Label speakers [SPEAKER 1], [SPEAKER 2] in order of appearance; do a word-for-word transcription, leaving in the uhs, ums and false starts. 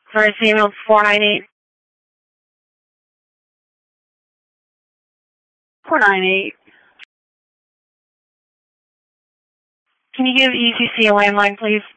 [SPEAKER 1] Sorry, Samuel, four nine eight.
[SPEAKER 2] four nine eight.
[SPEAKER 1] Can you give E C C a landline, please?